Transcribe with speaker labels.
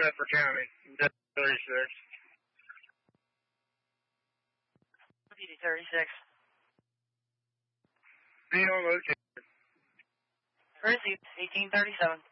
Speaker 1: Bedford County, 36.
Speaker 2: Deputy 36.
Speaker 1: Be on location.
Speaker 2: Received, 1837.